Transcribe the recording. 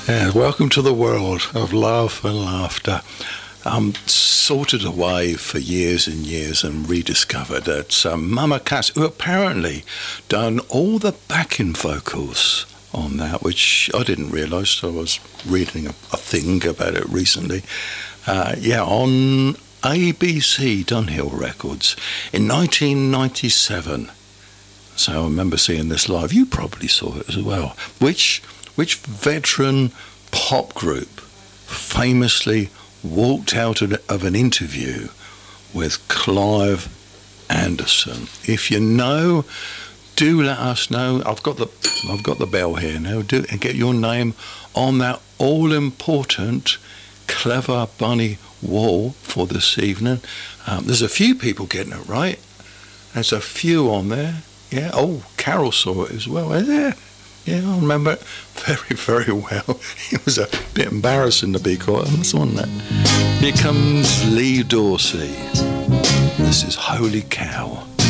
Yeah, welcome to the world of love and laughter. Sorted away for years and years and rediscovered that Mama Cass, who apparently done all the backing vocals on that, which I didn't realise, so I was reading a thing about it recently. On ABC Dunhill Records in 1997. So I remember seeing this live. You probably saw it as well. Which veteran pop group famously walked out of an interview with Clive Anderson? If you know, do let us know. I've got the bell here now. Do and get your name on that all-important Clever Bunny wall for this evening. There's a few people getting it right. There's a few on there. Yeah. Oh, Carol saw it as well. Is there? Yeah, I remember it very, very well. It was a bit embarrassing to be quite honest, wasn't it? Here comes Lee Dorsey. This is Holy Cow.